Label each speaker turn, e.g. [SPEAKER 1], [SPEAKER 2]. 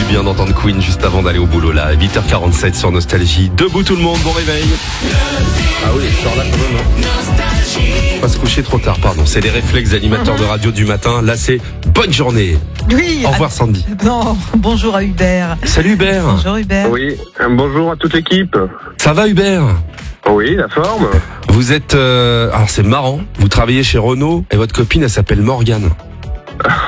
[SPEAKER 1] bien d'entendre Queen juste avant d'aller au boulot là. 8h47 sur Nostalgie. Debout tout le monde, bon réveil. Ah oui, je sors là quand même. Pas se coucher trop tard, pardon. C'est les réflexes d'animateurs de radio du matin. Là, c'est bonne journée.
[SPEAKER 2] Oui.
[SPEAKER 1] Au revoir Sandy.
[SPEAKER 2] Non, bonjour à Hubert.
[SPEAKER 1] Salut Hubert.
[SPEAKER 2] Bonjour Hubert.
[SPEAKER 3] Oui, bonjour à toute l'équipe.
[SPEAKER 1] Ça va Hubert?
[SPEAKER 3] Oui, la forme.
[SPEAKER 1] Vous êtes... alors c'est marrant, vous travaillez chez Renault et votre copine elle s'appelle Morgane.